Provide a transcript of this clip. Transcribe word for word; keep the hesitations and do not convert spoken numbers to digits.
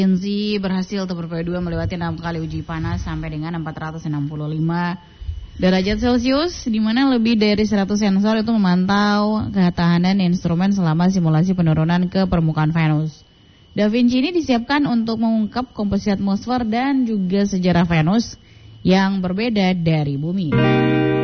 Vinci berhasil untuk berperiode dua melewati enam kali uji panas sampai dengan empat ratus enam puluh lima derajat Celcius, di mana lebih dari seratus sensor itu memantau ketahanan instrumen selama simulasi penurunan ke permukaan Venus. Da Vinci ini disiapkan untuk mengungkap komposisi atmosfer dan juga sejarah Venus yang berbeda dari bumi.